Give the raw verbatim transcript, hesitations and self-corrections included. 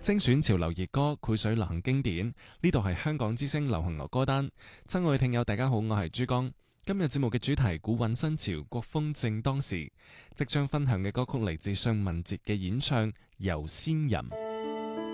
精選潮流熱歌，繪水流行經典。呢度係香港之聲流行樂歌單。親愛聽友，大家好，我係珠江。今日節目嘅主題古韻新潮，國風正當時。即將分享嘅歌曲嚟自尚雯婕嘅演唱《遊仙人》。